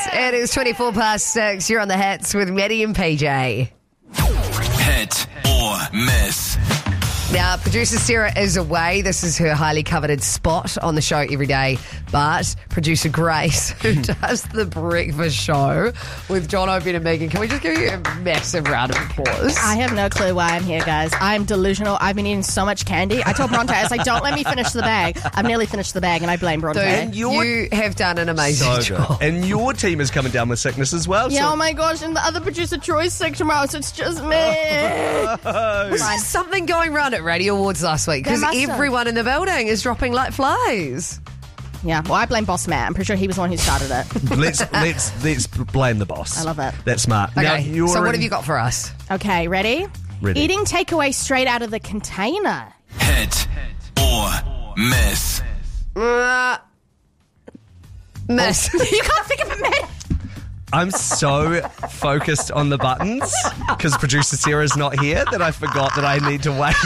It is 24 past 6. You're on the Hits with Maddie and PJ. Hit or miss. Now, producer Sarah is away. This is her highly coveted spot on the show every day. But producer Grace, who does the breakfast show with John O'Brien and Megan, can we just give you a massive round of applause? I have no clue why I'm here, guys. I'm delusional. I've been eating so much candy. I told Bronte, I was like, don't let me finish the bag. I've nearly finished the bag, and I blame Bronte. Dude, you have done an amazing job. And your team is coming down with sickness as well. Yeah, so oh my gosh, and the other producer Troy's sick tomorrow, so it's just me. Was there something going around at Radio Awards last week? Because There must have. everyone in the building is dropping like flies. Yeah, well, I blame Boss Matt. I'm pretty sure he was the one who started it. let's blame the boss. I love it. That's smart. Okay, Now, you're so what in- have you got for us? Okay, ready? Ready. Eating takeaway straight out of the container. Hit or miss. Miss. You can't think of a minute. I'm so focused on the buttons because producer Sarah's not here that I forgot that I need to wait.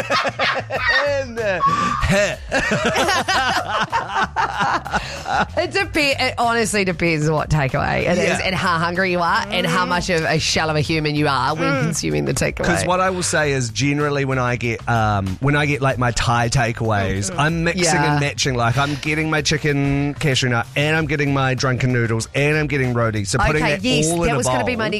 It honestly depends what takeaway it is and how hungry you are and how much of a shell of a human you are when consuming the takeaway. Because what I will say is generally when I get like my Thai takeaways, I'm mixing and matching. Like I'm getting my chicken cashew nut and I'm getting my drunken noodles and I'm getting roti. So putting Okay, that yes, all in that a was going to be bowl. my